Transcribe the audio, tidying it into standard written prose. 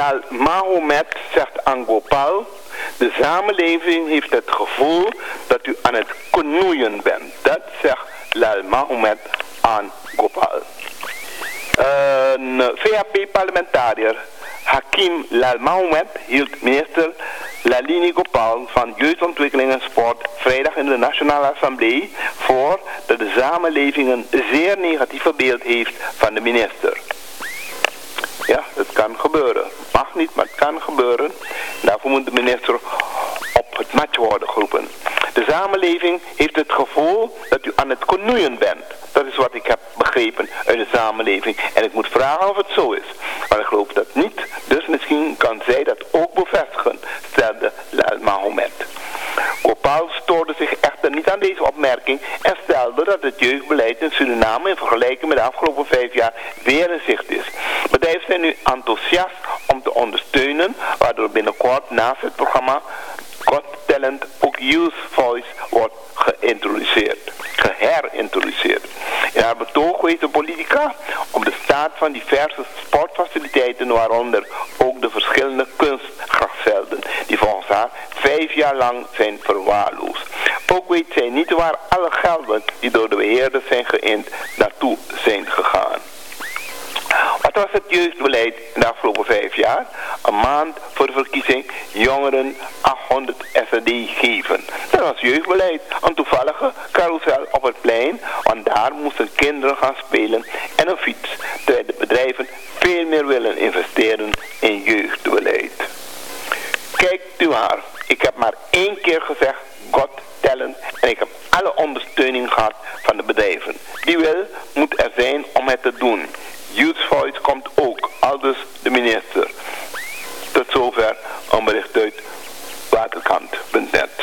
Lal Mahomet zegt aan Gopal: de samenleving heeft het gevoel dat u aan het knoeien bent. Dat zegt Lal Mahomet aan Gopal. Een VHP-parlementariër, Hakim Lal Mahomet, hield minister Lalini Gopal van Jeugdontwikkeling en Sport vrijdag in de Nationale Assemblée voor dat de samenleving een zeer negatieve beeld heeft van de minister. Ja, het kan gebeuren. Mag niet, maar het kan gebeuren. Daarvoor moet de minister op het matje worden geroepen. De samenleving heeft het gevoel dat u aan het knoeien bent. Dat is wat ik heb begrepen uit de samenleving. En ik moet vragen of het zo is. Maar ik geloof dat niet. Dus misschien kan zij dat ook bevestigen, stelde Lal Mahomet. Gopal stoorde zich echter niet aan deze opmerking en stelde dat het jeugdbeleid in Suriname in vergelijking met de afgelopen 5 jaar weer in zicht is. Bedrijven zijn nu enthousiast om te ondersteunen, waardoor binnenkort naast het programma Got Talent ook Youth Voice wordt geherintroduceerd. In haar betoog wees de politica op de staat van diverse sportfaciliteiten, waaronder ook de verschillende kunstgrasvelden, die volgens haar 5 jaar lang zijn verwaarloosd. Ook weet zij niet waar alle gelden die door de beheerders zijn geïnd naartoe zijn gegaan. Wat was het jeugdbeleid in de afgelopen 5 jaar? Een maand voor de verkiezing jongeren 800 SRD geven. Dat was jeugdbeleid. Een toevallige carousel op het plein, want daar moesten kinderen gaan spelen en een fiets. Terwijl de bedrijven veel meer willen investeren in jeugdbeleid. Kijkt u maar, ik heb maar 1 keer gezegd Got Talent en ik heb alle ondersteuning gehad van de bedrijven. Die wil moet er zijn om het te doen. Youth Voice komt ook, aldus de minister. Tot zover een bericht uit waterkant.net.